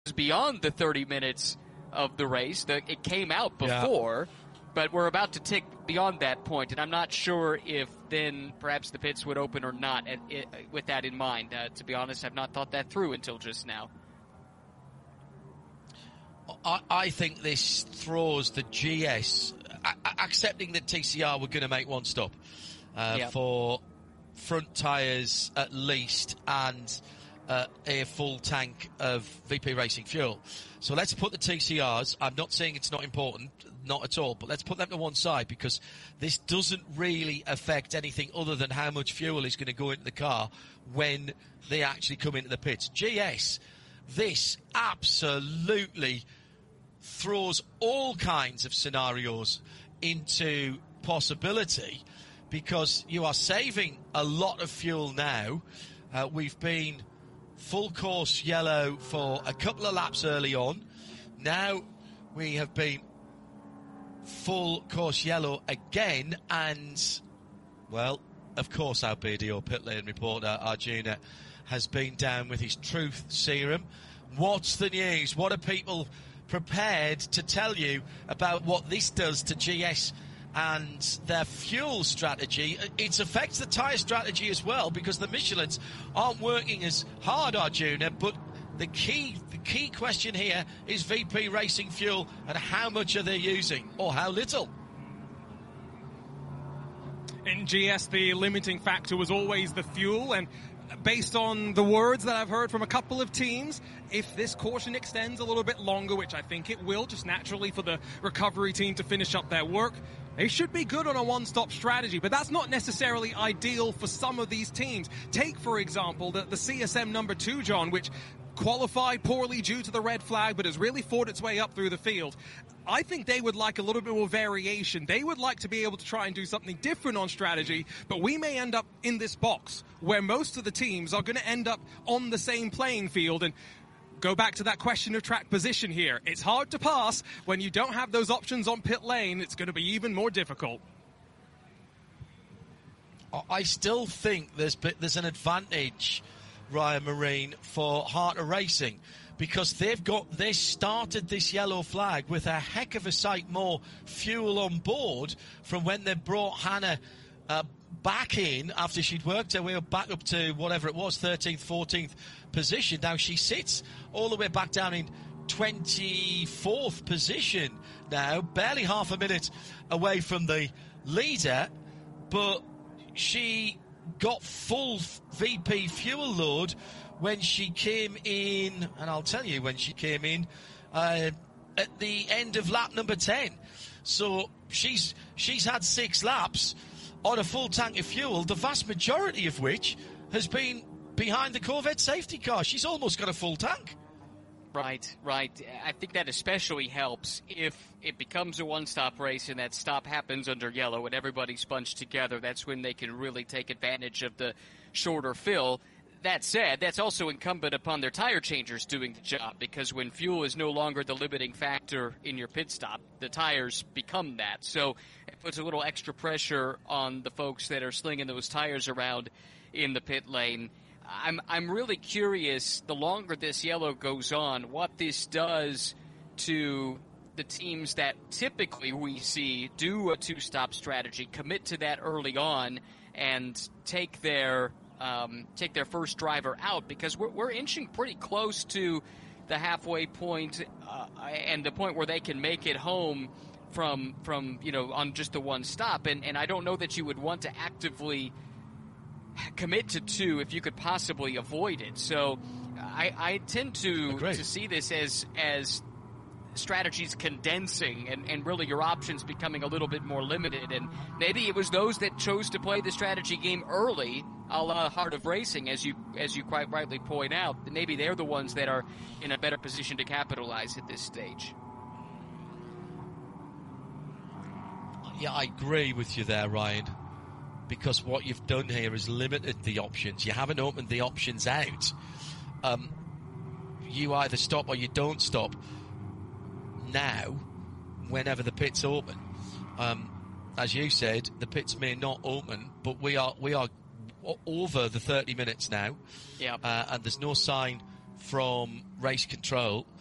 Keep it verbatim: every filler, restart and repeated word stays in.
beyond the thirty minutes of the race. The, it came out before, yeah. but we're about to tick beyond that point, and I'm not sure if then perhaps the pits would open or not at, it, with that in mind. Uh, to be honest, I've not thought that through until just now. I, I think this throws the G S, a- accepting that T C R were going to make one stop uh, yep. for front tyres at least and uh, a full tank of V P Racing fuel. So let's put the T C Rs, I'm not saying it's not important, not at all, but let's put them to one side because this doesn't really affect anything other than how much fuel is going to go into the car when they actually come into the pits. G S, this absolutely throws all kinds of scenarios into possibility because you are saving a lot of fuel now. Uh, we've been full course yellow for a couple of laps early on. Now we have been full course yellow again, and, well, of course our B D O pit lane reporter, Arjuna, has been down with his truth serum. What's the news? What are people prepared to tell you about what this does to G S and their fuel strategy? It affects the tyre strategy as well because the Michelins aren't working as hard, Arjuna, but the key the key question here is V P Racing fuel and how much are they using or how little. In G S, the limiting factor was always the fuel, and based on the words that I've heard from a couple of teams, if this caution extends a little bit longer, which I think it will, just naturally for the recovery team to finish up their work, they should be good on a one-stop strategy, but that's not necessarily ideal for some of these teams. Take, for example, the, the C S M number two, John, which qualified poorly due to the red flag, but has really fought its way up through the field. I think they would like a little bit more variation. They would like to be able to try and do something different on strategy, but we may end up in this box where most of the teams are going to end up on the same playing field. And go back to that question of track position here. It's hard to pass when you don't have those options on pit lane. It's going to be even more difficult. I still think there's there's an advantage, Ryan Marine, for Heart of Racing, because they've got they started this yellow flag with a heck of a sight more fuel on board from when they brought Hannah uh, back in after she'd worked her way back up to whatever it was, thirteenth, fourteenth position. Now she sits all the way back down in twenty-fourth position now, barely half a minute away from the leader, but she got full V P fuel load when she came in, and I'll tell you when she came in, uh, at the end of lap number ten. So she's she's had six laps on a full tank of fuel, the vast majority of which has been behind the Corvette safety car. She's almost got a full tank. Right, right. I think that especially helps if it becomes a one-stop race and that stop happens under yellow and everybody's bunched together. That's when they can really take advantage of the shorter fill. That said, that's also incumbent upon their tire changers doing the job, because when fuel is no longer the limiting factor in your pit stop, the tires become that. So it puts a little extra pressure on the folks that are slinging those tires around in the pit lane. I'm I'm really curious, the longer this yellow goes on, what this does to the teams that typically we see do a two-stop strategy, commit to that early on, and take their um, take their first driver out, because we're, we're inching pretty close to the halfway point, uh, and the point where they can make it home from from you know on just the one stop, and and I don't know that you would want to actively commit to two if you could possibly avoid it. So I, I tend to Great. to see this as as strategies condensing and, and really your options becoming a little bit more limited. And maybe it was those that chose to play the strategy game early, a la Heart of Racing, as you as you quite rightly point out. Maybe they're the ones that are in a better position to capitalize at this stage. Yeah, I agree with you there, Ryan, because what you've done here is limited the options. You haven't opened the options out. Um, you either stop or you don't stop now, whenever the pits open. Um, as you said, the pits may not open, but we are we are over the thirty minutes now. Yeah. Uh, and there's no sign from race control